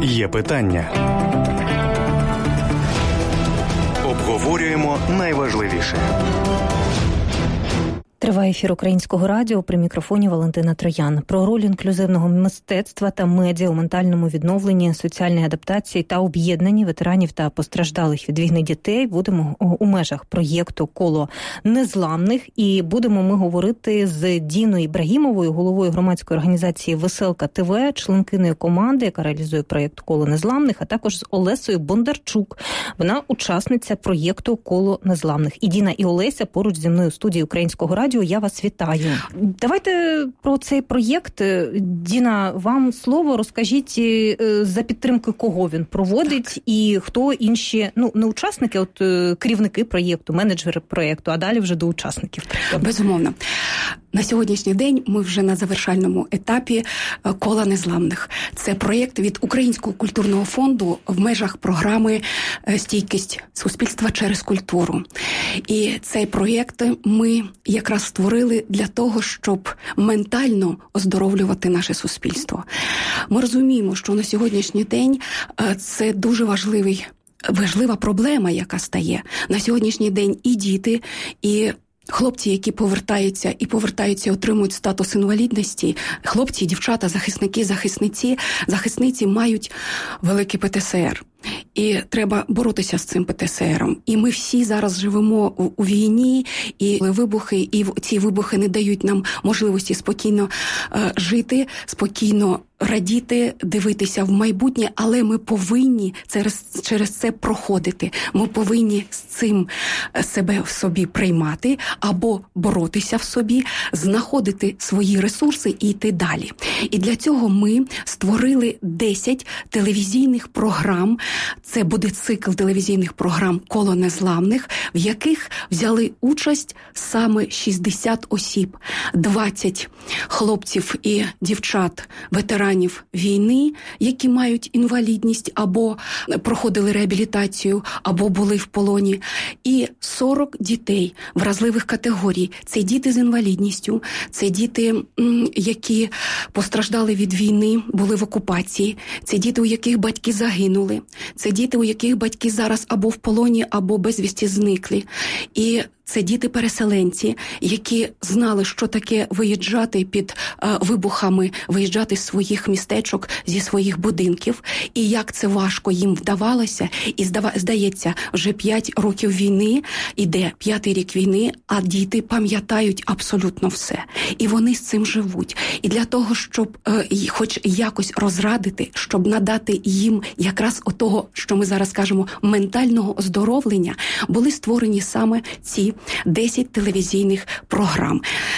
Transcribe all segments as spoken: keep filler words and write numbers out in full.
Є питання. Обговорюємо найважливіше. Триває ефір Українського радіо, при мікрофоні Валентина Троян. Про роль інклюзивного мистецтва та медіа у ментальному відновленні, соціальній адаптації та об'єднанні ветеранів та постраждалих від війни дітей будемо у межах проєкту «Коло незламних». І будемо ми говорити з Діною Ібрагімовою, головою громадської організації «Веселка ТВ», членкиною команди, яка реалізує проєкт «Коло незламних», а також з Олесею Бондарчук. Вона учасниця проєкту «Коло незламних». І Діна, і Олеся поруч зі мною у студії Українського радіо. Я вас вітаю. Давайте про цей проєкт. Діна, вам слово. Розкажіть, за підтримки кого він проводить, так, і хто інші, ну, не учасники, от керівники проєкту, менеджери проєкту, а далі вже до учасників. Безумовно. На сьогоднішній день ми вже на завершальному етапі «Кола незламних». Це проєкт від Українського культурного фонду в межах програми «Стійкість суспільства через культуру». І цей проєкт ми якраз створили для того, щоб ментально оздоровлювати наше суспільство. Ми розуміємо, що на сьогоднішній день це дуже важливий, важлива проблема, яка стає. На сьогоднішній день і діти, і хлопці, які повертаються і повертаються, отримують статус інвалідності, хлопці, дівчата, захисники, захисниці, захисниці мають великий Пе Те Ес Ер. І треба боротися з цим Пе Те Ес Ером. І ми всі зараз живемо у, у війні, і вибухи, і ці вибухи не дають нам можливості спокійно е, жити, спокійно радіти, дивитися в майбутнє, але ми повинні через, через це проходити. Ми повинні з цим себе в собі приймати або боротися в собі, знаходити свої ресурси і йти далі. І для цього ми створили десять телевізійних програм. Це буде цикл телевізійних програм «Коло незламних», в яких взяли участь саме шістдесят осіб, двадцять хлопців і дівчат, ветеранів війни, які мають інвалідність або проходили реабілітацію, або були в полоні, і сорок дітей вразливих категорій. Це діти з інвалідністю, це діти, які постраждали від війни, були в окупації, це діти, у яких батьки загинули, це діти, у яких батьки зараз або в полоні, або безвісті зниклі. І це діти-переселенці, які знали, що таке виїжджати під е, вибухами, виїжджати з своїх містечок, зі своїх будинків, і як це важко їм вдавалося. І здава, здається, вже п'ять років війни, іде п'ятий рік війни, а діти пам'ятають абсолютно все. І вони з цим живуть. І для того, щоб е, хоч якось розрадити, щоб надати їм якраз отого, що ми зараз кажемо, ментального оздоровлення, були створені саме ці десять телевізійних програм.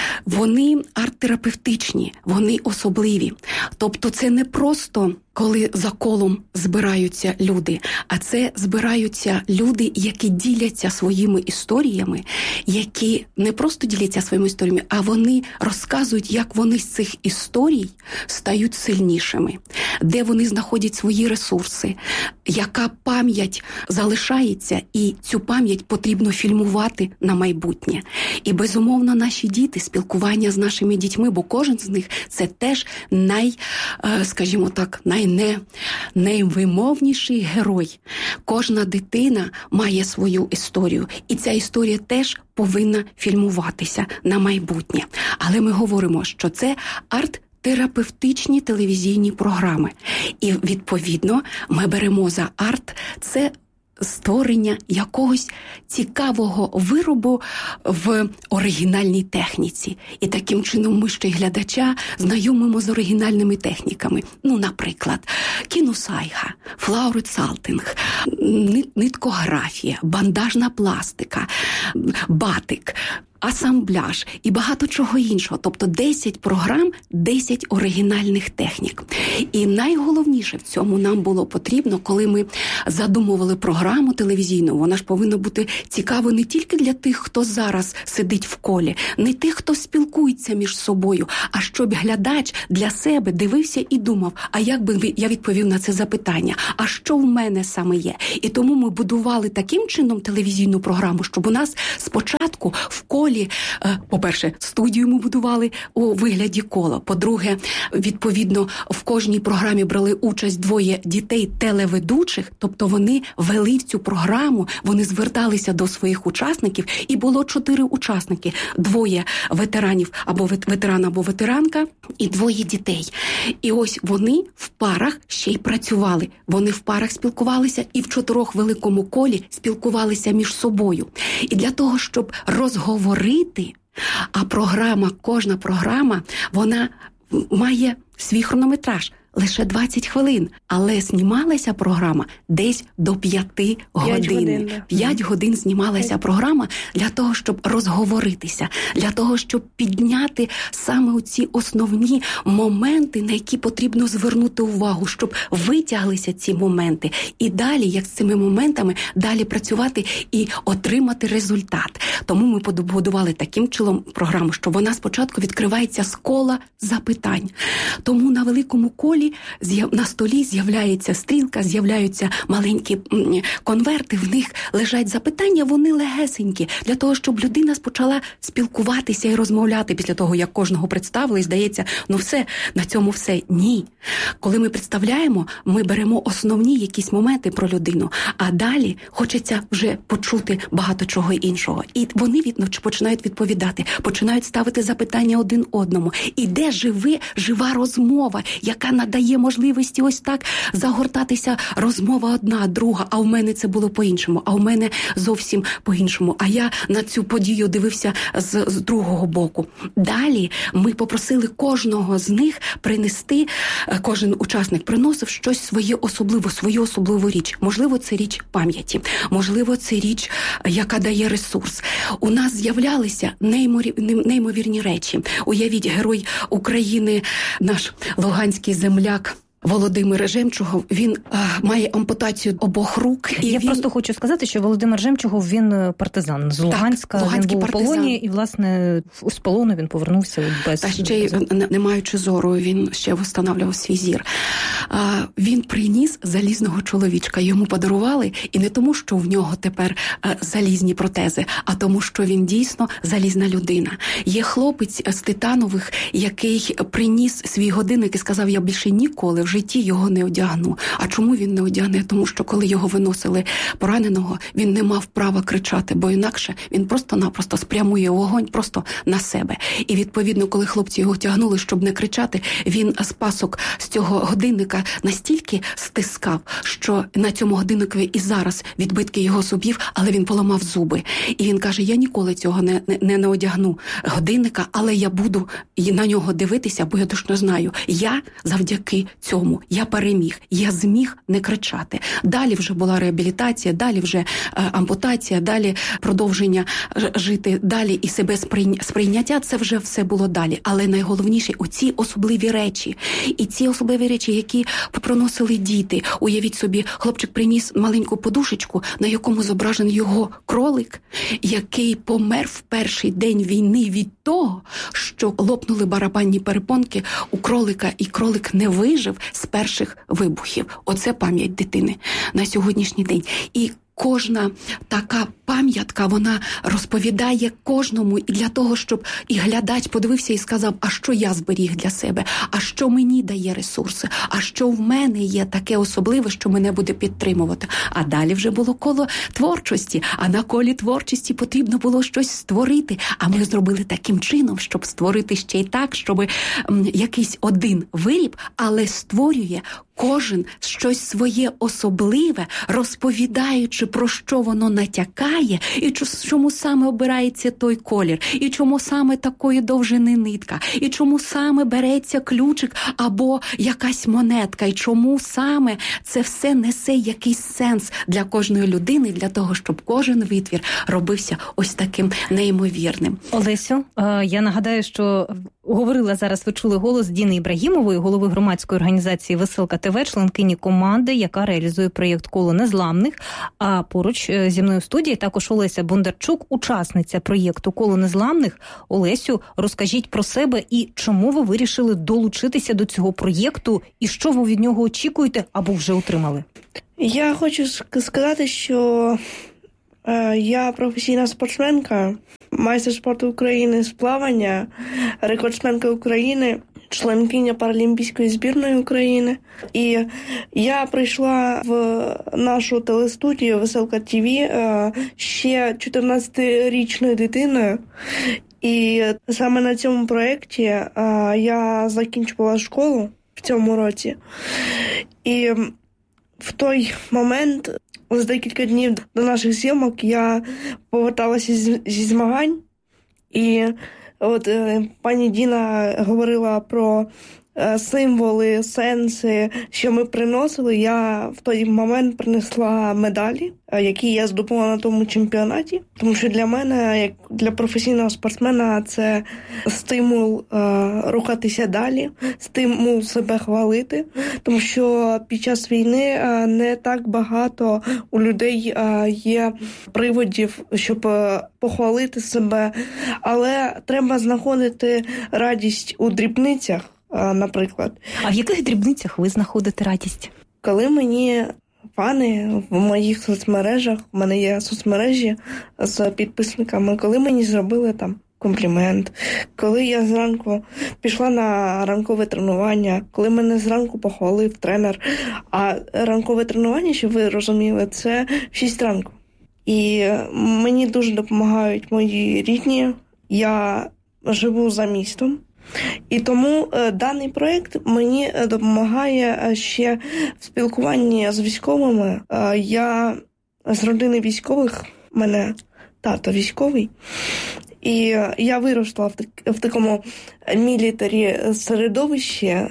Вони арт-терапевтичні, вони особливі. Тобто це не просто коли за колом збираються люди, а це збираються люди, які діляться своїми історіями, які не просто діляться своїми історіями, а вони розказують, як вони з цих історій стають сильнішими, де вони знаходять свої ресурси, яка пам'ять залишається, і цю пам'ять потрібно фільмувати на майбутнє. І, безумовно, наші діти, спілкування з нашими дітьми, бо кожен з них – це теж най, скажімо так, най Не, найвимовніший герой. Кожна дитина має свою історію. І ця історія теж повинна фільмуватися на майбутнє. Але ми говоримо, що це арт-терапевтичні телевізійні програми. І, відповідно, ми беремо за арт – це створення якогось цікавого виробу в оригінальній техніці. І таким чином ми ще й глядача знайомимо з оригінальними техніками. Ну, наприклад, кіносайга, флауерцалтинг, ниткографія, бандажна пластика, батик, асамбляж і багато чого іншого. Тобто десять програм, десять оригінальних технік. І найголовніше в цьому нам було потрібно, коли ми задумували програму телевізійну, вона ж повинна бути цікавою не тільки для тих, хто зараз сидить в колі, не тих, хто спілкується між собою, а щоб глядач для себе дивився і думав, а як би я відповів на це запитання, а що в мене саме є? І тому ми будували таким чином телевізійну програму, щоб у нас спочатку в колі колі, по-перше, студію ми будували у вигляді кола. По-друге, відповідно, в кожній програмі брали участь двоє дітей-телеведучих, тобто вони вели в цю програму, вони зверталися до своїх учасників, і було чотири учасники. Двоє ветеранів, або ветеран, або ветеранка, і двоє дітей. І ось вони в парах ще й працювали. Вони в парах спілкувалися і в чотирьох великому колі спілкувалися між собою. І для того, щоб розговорити, а програма, кожна програма, вона має свій хронометраж. Лише двадцять хвилин, але знімалася програма десь до п'яти годин. П'ять годин знімалася програма для того, щоб розговоритися, для того, щоб підняти саме ці основні моменти, на які потрібно звернути увагу, щоб витяглися ці моменти. І далі, як з цими моментами, далі працювати і отримати результат. Тому ми побудували таким чином програму, що вона спочатку відкривається з кола запитань. Тому на великому колі на столі з'являється стрілка, з'являються маленькі конверти, в них лежать запитання, вони легесенькі, для того, щоб людина почала спілкуватися і розмовляти після того, як кожного представили, і здається, ну все, на цьому все. Ні. Коли ми представляємо, ми беремо основні якісь моменти про людину, а далі хочеться вже почути багато чого іншого. І вони від, починають відповідати, починають ставити запитання один одному. Іде живе, жива розмова, яка надає можливості ось так загортатися, розмова одна, друга, а у мене це було по-іншому, а у мене зовсім по-іншому, а я на цю подію дивився з, з другого боку. Далі ми попросили кожного з них принести, кожен учасник приносив щось своє особливе, свою особливу річ. Можливо, це річ пам'яті, можливо, це річ, яка дає ресурс. У нас з'являлися неймовірні речі. Уявіть, герой України, наш луганський земляк, Володимир Жемчугов, він а, має ампутацію обох рук. І Я він... просто хочу сказати, що Володимир Жемчугов, він партизан з Луганська, так, він був партизан. у полоні, і, власне, з полону він повернувся без... Та ще й, не, не маючи зору, він ще встановлював свій зір. А, він приніс залізного чоловічка, йому подарували, і не тому, що в нього тепер а, залізні протези, а тому, що він дійсно залізна людина. Є хлопець з Титанових, який приніс свій годинник і сказав, я більше ніколи в житті його не одягну. А чому він не одягне? Тому що коли його виносили пораненого, він не мав права кричати, бо інакше він просто-напросто спрямує вогонь просто на себе. І відповідно, коли хлопці його тягнули, щоб не кричати, він з пасок з цього годинника настільки стискав, що на цьому годинникові і зараз відбитки його зубів, але він поламав зуби. І він каже, я ніколи цього не, не, не одягну годинника, але я буду на нього дивитися, бо я точно знаю, я завдяки цьому я переміг, я зміг не кричати. Далі вже була реабілітація, далі вже е, ампутація, далі продовження жити, далі і себе сприйняття, це вже все було далі. Але найголовніше оці особливі речі. І ці особливі речі, які проносили діти. Уявіть собі, хлопчик приніс маленьку подушечку, на якому зображений його кролик, який помер в перший день війни від того, що лопнули барабанні перепонки у кролика, і кролик не вижив з перших вибухів. Оце пам'ять дитини на сьогоднішній день. І кожна така пам'ятка, вона розповідає кожному, і для того, щоб і глядач подивився і сказав, а що я зберіг для себе, а що мені дає ресурси, а що в мене є таке особливе, що мене буде підтримувати. А далі вже було коло творчості, а на колі творчості потрібно було щось створити, а ми зробили таким чином, щоб створити ще й так, щоб м, якийсь один виріб, але створює кожен щось своє особливе, розповідаючи, про що воно натякає, і чому саме обирається той колір, і чому саме такої довжини нитка, і чому саме береться ключик або якась монетка, і чому саме це все несе якийсь сенс для кожної людини, для того, щоб кожен витвір робився ось таким неймовірним. Олесю, я нагадаю, що говорила зараз, ви чули голос Діни Ібрагімової, голови громадської організації «Веселка ТВ», членкині команди, яка реалізує проєкт «Коло незламних». А поруч зі мною в студії також Олеся Бондарчук, учасниця проєкту «Коло незламних». Олесю, розкажіть про себе і чому ви вирішили долучитися до цього проєкту, і що ви від нього очікуєте або вже отримали? Я хочу сказати, що е, я професійна спортсменка. майстер спорту України з плавання, рекордсменка України, членкиня Паралімпійської збірної України. І я прийшла в нашу телестудію «Веселка ТВ» ще чотирнадцятирічною дитиною. І саме на цьому проєкті я закінчувала школу в цьому році. І в той момент, за декілька днів до наших зйомок, я поверталася зі змагань. І от пані Діна говорила про символи, сенси, що ми приносили. Я в той момент принесла медалі, які я здобула на тому чемпіонаті. Тому що для мене, як для професійного спортсмена, це стимул е, рухатися далі, стимул себе хвалити. Тому що під час війни е, не так багато у людей е, є приводів, щоб е, похвалити себе. Але треба знаходити радість у дрібницях. Наприклад. А в яких дрібницях ви знаходите радість? Коли мені фани в моїх соцмережах, в мене є соцмережі з підписниками, коли мені зробили там комплімент, коли я зранку пішла на ранкове тренування, коли мене зранку похвалив тренер, а ранкове тренування, щоб ви розуміли, це в шість ранку. І мені дуже допомагають мої рідні, я живу за містом. І тому е, даний проєкт мені допомагає ще в спілкуванні з військовими. Е, я з родини військових, в мене тато військовий, і я виросла в, так, в такому мілітарі середовищі, е,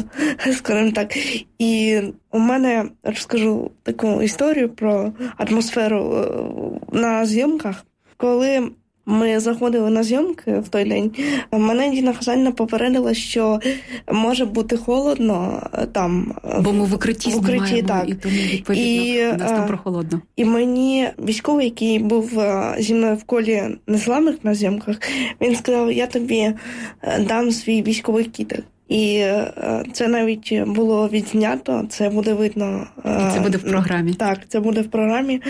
скажімо так. І у мене, розкажу таку історію про атмосферу е, на зйомках, коли ми заходили на зйомки в той день. Мене Діна Хазанівна попередила, що може бути холодно там. Бо ми в укритті в укритті, знімаємо, так. І тому, відповідно, і, у нас там прохолодно. І мені військовий, який був зі мною в колі незламних на зйомках, він сказав, я тобі дам свій військовий кітель. І це навіть було відзнято, це буде видно. І це буде в програмі. Так, це буде в програмі.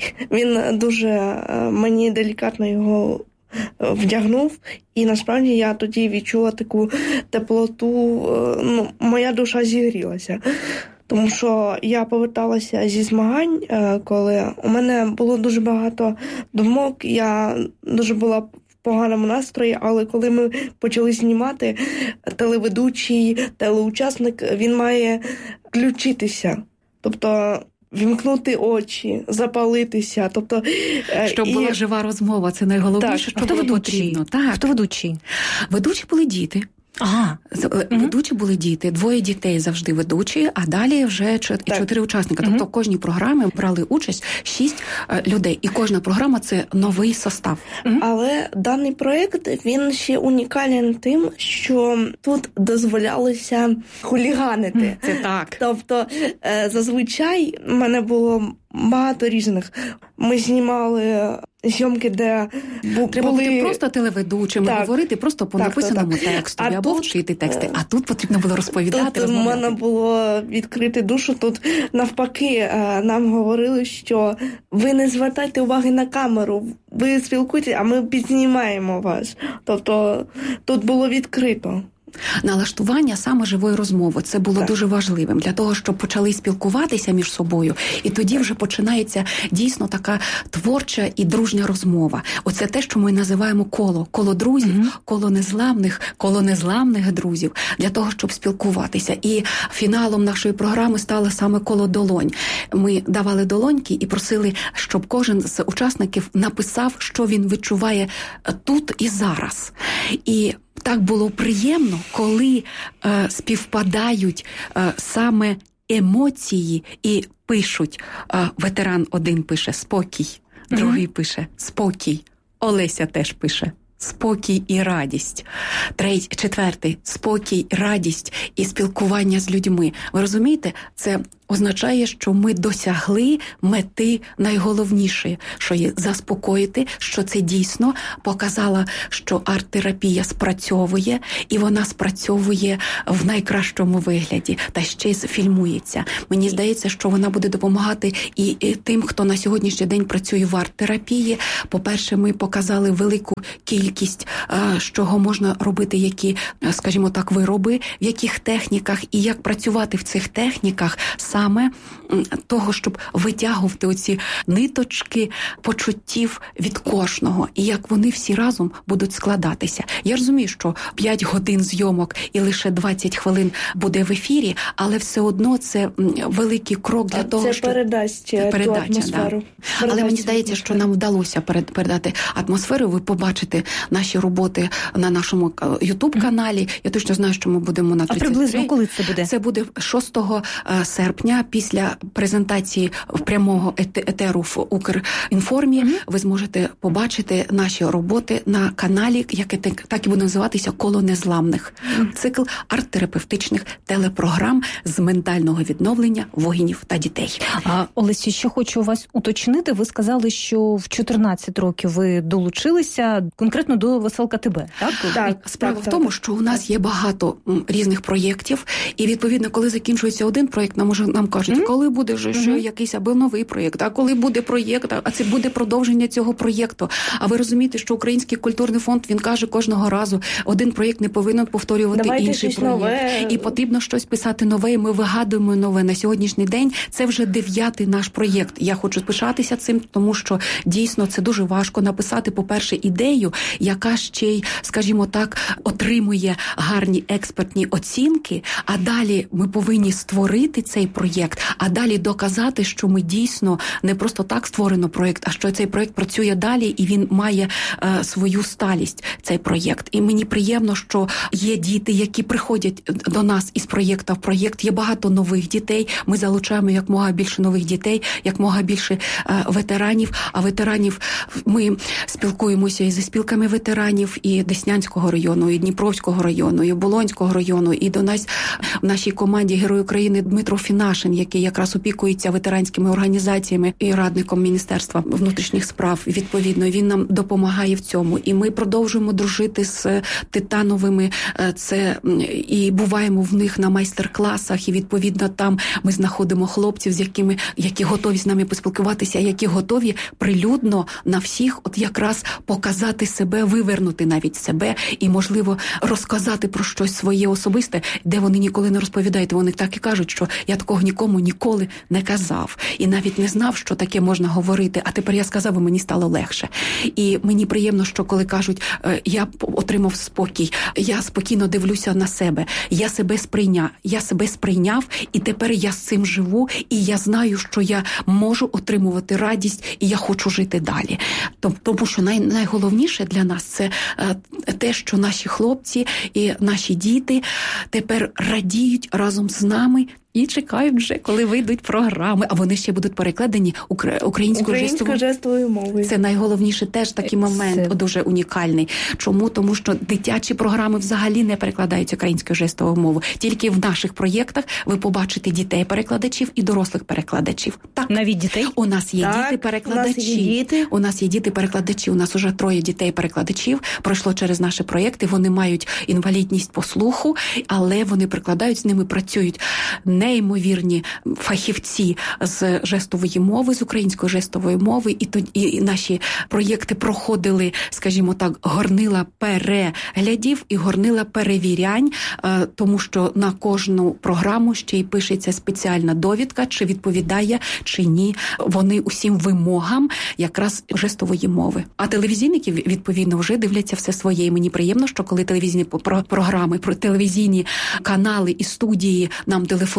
Він дуже мені делікатно його вдягнув, і насправді я тоді відчула таку теплоту, ну, моя душа зігрілася. Тому що я поверталася зі змагань, коли у мене було дуже багато думок, я дуже була в поганому настрої, але коли ми почали знімати, телеведучий, телеучасник, він має включитися. Тобто вімкнути очі, запалитися. Тобто, щоб і... була жива розмова, це найголовніше, так. що було потрібно. Так. Хто ведучий? Ведучі були діти. Ага. Ведучі були діти, двоє дітей завжди ведучі, а далі вже чотири учасника. Тобто в кожній програмі брали участь шість людей. І кожна програма – це новий состав. Але даний проєкт, він ще унікален тим, що тут дозволялося хуліганити. Це так. Тобто, зазвичай в мене було багато різних. Ми знімали зйомки, де бу- Треба були... бути просто телеведучим, так. говорити просто по так, написаному так, так. тексту, а або тут... вчити тексти. А тут потрібно було розповідати, Тут розмовляти. можна було відкрити душу. Тут навпаки нам говорили, що ви не звертайте уваги на камеру, ви спілкуєтесь, а ми підзнімаємо вас. Тобто тут було відкрито. Налаштування саме живої розмови, це було так. дуже важливим для того, щоб почали спілкуватися між собою, і тоді вже починається дійсно така творча і дружня розмова. Оце те, що ми називаємо коло. Коло друзів, mm-hmm. коло незламних, коло незламних друзів, для того, щоб спілкуватися. І фіналом нашої програми стало саме коло долонь. Ми давали долоньки і просили, щоб кожен з учасників написав, що він відчуває тут і зараз. І так було приємно, коли е, співпадають е, саме емоції і пишуть. Е, ветеран один пише «спокій», другий mm-hmm. пише «спокій», Олеся теж пише спокій і радість. Третій, четвертий – спокій, радість і спілкування з людьми. Ви розумієте, це означає, що ми досягли мети найголовнішої, що є заспокоїти, що це дійсно показала, що арт-терапія спрацьовує, і вона спрацьовує в найкращому вигляді, та ще й фільмується. Мені здається, що вона буде допомагати і, і тим, хто на сьогоднішній день працює в арт-терапії. По-перше, ми показали велику кількість, з чого можна робити, які, скажімо так, вироби, в яких техніках, і як працювати в цих техніках саме того, щоб витягувати оці ниточки почуттів від кожного, і як вони всі разом будуть складатися. Я розумію, що п'ять годин зйомок і лише двадцять хвилин буде в ефірі, але все одно це великий крок для а того, це що... передасть передача, ту атмосферу. Да. Але мені здається, що нам вдалося передати атмосферу. Ви побачите наші роботи на нашому ютуб-каналі. Я точно знаю, що ми будемо на тридцять три. А приблизно коли це буде? Це буде шостого серпня, після презентації прямого етеру в Укрінформі. Mm-hmm. Ви зможете побачити наші роботи на каналі, яке так і буде називатися «Коло незламних». Mm-hmm. Цикл арт-терапевтичних телепрограм з ментального відновлення воїнів та дітей. А, Олесі, що хочу у вас уточнити. Ви сказали, що в чотирнадцять років ви долучилися конкретно до «Веселка ТБ», так? Так, справа так, в тому, так. що у нас є багато різних проєктів, і, відповідно, коли закінчується один проєкт, нам уже нам кажуть, mm-hmm. коли буде вже mm-hmm. ще якийсь або новий проєкт, а коли буде проєкт, а це буде продовження цього проєкту. А ви розумієте, що Український культурний фонд, він каже кожного разу, один проєкт не повинен повторювати Давайте інший проєкт. Нове. І потрібно щось писати нове, і ми вигадуємо нове. На сьогоднішній день це вже дев'ятий наш проєкт. Я хочу пишатися цим, тому що дійсно це дуже важко написати, по-перше, ідею, яка ще й, скажімо так, отримує гарні експертні оцінки, а далі ми повинні створити цей проєкт, а далі доказати, що ми дійсно не просто так створено проєкт, а що цей проєкт працює далі і він має е, свою сталість, цей проєкт. І мені приємно, що є діти, які приходять до нас із проєкту в проєкт. Є багато нових дітей. Ми залучаємо якмога більше нових дітей, якмога більше е, ветеранів. А ветеранів ми спілкуємося і зі спілками ветеранів і Деснянського району, і Дніпровського району, і Болонського району. І до нас в нашій команді Герой України Дмитро Фінашин, який якраз опікується ветеранськими організаціями і радником Міністерства внутрішніх справ. Відповідно, він нам допомагає в цьому. І ми продовжуємо дружити з Титановими. Це і буваємо в них на майстер-класах. І, відповідно, там ми знаходимо хлопців, з якими, які готові з нами поспілкуватися, які готові прилюдно на всіх от якраз показати себе, вивернути навіть себе і, можливо, розказати про щось своє особисте, де вони ніколи не розповідають. Вони так і кажуть, що я такого нікому ніколи не казав. І навіть не знав, що таке можна говорити. А тепер я сказав, і мені стало легше. І мені приємно, що коли кажуть, я отримав спокій, я спокійно дивлюся на себе, я себе сприйняв, я себе сприйняв, і тепер я з цим живу, і я знаю, що я можу отримувати радість, і я хочу жити далі. Тому що най, найголовніше для нас це те, що наші хлопці і наші діти тепер радіють разом з нами і чекають вже, коли вийдуть програми, а вони ще будуть перекладені українською, українською жестовою. жестовою мовою. Це найголовніше теж такий момент, це... дуже унікальний. Чому? Тому що дитячі програми взагалі не перекладаються українською жестовою мовою. Тільки в наших проєктах ви побачите дітей-перекладачів і дорослих перекладачів. Так. Навіть дітей? У нас є так, діти-перекладачі. У нас є діти. У нас є діти-перекладачі. У нас уже троє дітей-перекладачів пройшло через наші проєкти. Вони мають інвалідність по слуху, але вони перекладають, з ними працюють неймовірні фахівці з жестової мови, з української жестової мови, і, то, і наші проєкти проходили, скажімо так, горнила переглядів і горнила перевірянь, тому що на кожну програму ще й пишеться спеціальна довідка, чи відповідає, чи ні, вони усім вимогам якраз жестової мови. А телевізійники, відповідно, вже дивляться все своє. І мені приємно, що коли телевізійні програми, телевізійні канали і студії нам телефонують,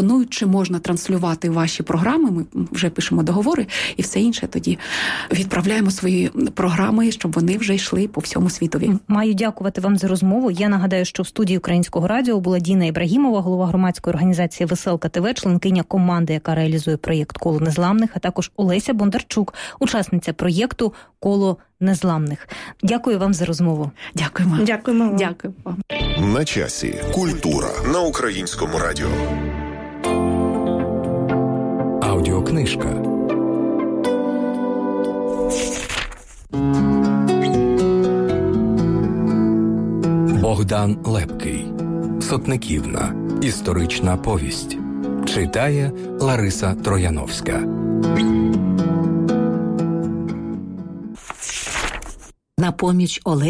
пропонують, чи можна транслювати ваші програми. Ми вже пишемо договори і все інше тоді відправляємо свої програми, щоб вони вже йшли по всьому світові. Маю дякувати вам за розмову. Я нагадаю, що в студії Українського радіо була Діна Ібрагімова, голова громадської організації «Веселка ТВ», членкиня команди, яка реалізує проєкт «Коло незламних», а також Олеся Бондарчук, учасниця проєкту «Коло незламних». Дякую вам за розмову. Дякуємо. Дякуємо вам. Дякую вам. На часі. Культура на Українському радіо. Аудіокнижка. Богдан Лепкий. Сотниківна. Історична повість. Читає Лариса Трояновська. На поміч Олесі